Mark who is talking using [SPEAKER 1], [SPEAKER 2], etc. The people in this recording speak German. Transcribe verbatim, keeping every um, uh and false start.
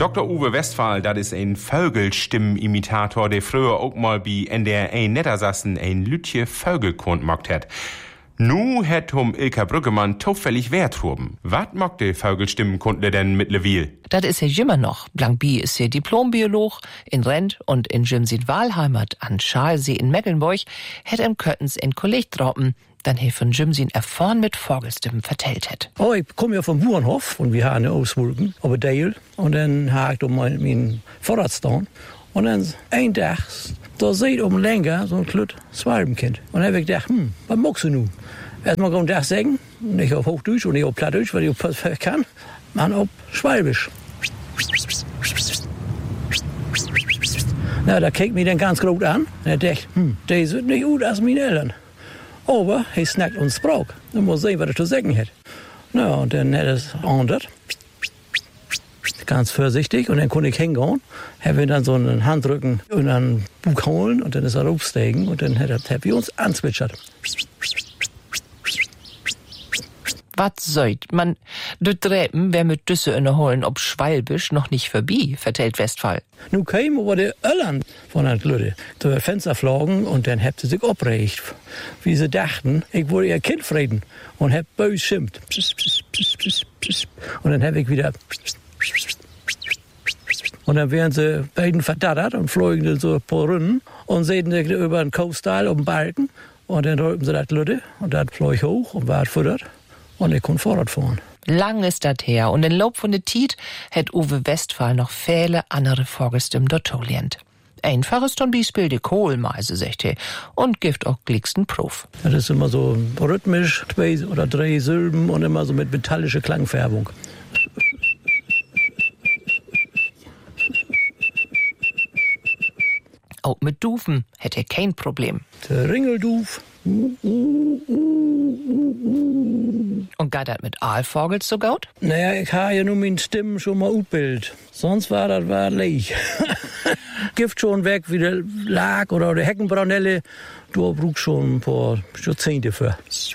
[SPEAKER 1] Doktor Uwe Westphal, das ist ein Vögelstimmenimitator, der früher auch mal bei N D R eins Niedersachsen ein Lütje Vögelkund mockt hat. Nu hat um Ilka Brüggemann zufällig Wertruben. Wat mockt der Vögelstimmenkundler denn mittlerweile?
[SPEAKER 2] Das ist ja immer noch. Blankby ist hier Diplombiolog in Rent und in Jimsin Wahlheimat an Schalsee in Mecklenburg, hat im Köttens in Kolleg droppen, dann hier von Jimsin erfahren mit Vogelstimmen vertellt hat.
[SPEAKER 3] Oh, ich komme ja vom Burenhof und wir haben eine Auswolken auf Dale und dann habe ich um mein, mein Fahrrad stehen und dann ein Tag, da seht um länger so ein kleines Schwalbenkind. Und dann habe ich gedacht, hm, was magst du nun? Erstmal kommt das sagen, nicht auf Hochdeutsch und nicht auf Plattdeutsch, weil ich das kann, man auf Schwalbisch. Na, da kijkt mich dann ganz groß an. Und er dachte, hm, der sieht nicht gut als meine Eltern. Aber er snackt uns Sprach. Dann muss sehen, was er zu sagen hat. Na, und dann hat er es geändert. Ganz vorsichtig. Und dann konnte ich hingehen. Haben wir dann so einen Handrücken und einen Bug holen. Und dann ist er aufsteigen. Und dann hat er, hat er uns anzwitschert.
[SPEAKER 2] Was sollt man? De Treppen wär mit Düsse inneholen ob Schwalbisch noch nicht vorbei, vertellt Westphal.
[SPEAKER 3] Nu kam aber der Öllern von der Lütte durch das Fenster flogen und dann habt sie sich aufgeregt. Wie sie dachten, ich wollte ihr Kind frieden und hab bös schimpft. Und dann hab ich wieder und dann wären sie beiden verdattert und flogen so ein paar Runden und sehen über den Coastal auf den Balken und dann rollten sie das Lütte und das flog hoch und war futtert. Und ich konnte Fahrrad fahren.
[SPEAKER 2] Lang ist das her. Und in Lob von der Tiet hat Uwe Westphal noch viele andere Vogelstimmen dort gelernt. Einfach ist dann Beispiel die Kohlmeise, sagt er. Und gibt auch glicksten Prof.
[SPEAKER 3] Das ist immer so rhythmisch, zwei oder drei Silben und immer so mit metallischer Klangfärbung.
[SPEAKER 2] Auch mit Dufen hätte er kein Problem.
[SPEAKER 3] Der Ringelduf.
[SPEAKER 2] Und geht das mit Aalvogels so gut?
[SPEAKER 3] Naja, ich habe ja nur meine Stimmen schon mal ausgebildet. Sonst war das war leich. Gift schon weg, wie der Lag oder die Heckenbraunelle. Du brauchst schon ein paar Jahrzehnte für.